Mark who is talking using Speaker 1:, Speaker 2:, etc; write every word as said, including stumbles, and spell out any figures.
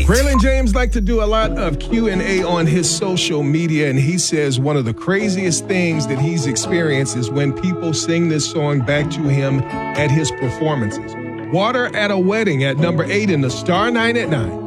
Speaker 1: Braylon James like to do a lot of Q and A on his social media, and he says one of the craziest things that he's experienced is when people sing this song back to him at his performances. Water at a Wedding at number eight in the Star nine at nine.